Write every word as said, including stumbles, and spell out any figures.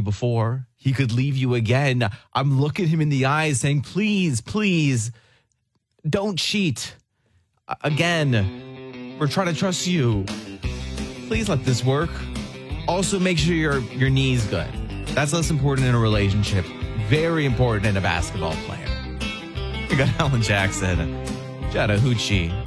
before. He could leave you again. I'm looking him in the eyes saying, please, please, don't cheat. Again, we're trying to trust you. Please let this work. Also, make sure your, your knee's good. That's less important in a relationship. Very important in a basketball player. We got Alan Jackson, Chattahoochee.